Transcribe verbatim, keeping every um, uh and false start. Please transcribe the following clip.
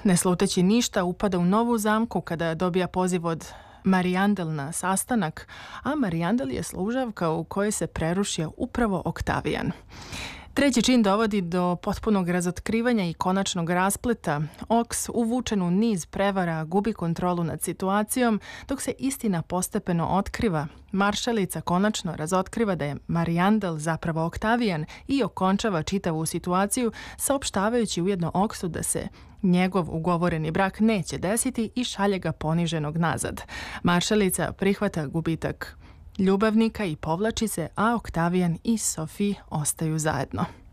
Ne sluteći ništa, upada u novu zamku kada dobija poziv od Marijandel na sastanak, a Marijandel je služavka u kojoj se prerušio upravo Oktavijan. Treći čin dovodi do potpunog razotkrivanja i konačnog raspleta. Oks, uvučen u niz prevara, gubi kontrolu nad situacijom, dok se istina postepeno otkriva. Maršalica konačno razotkriva da je Marijandel zapravo Oktavijan i okončava čitavu situaciju, saopštavajući ujedno Oksu da se njegov ugovoreni brak neće desiti i šalje ga poniženog nazad. Maršalica prihvata gubitak ljubavnika i povlači se, a Oktavijan i Sophie ostaju zajedno.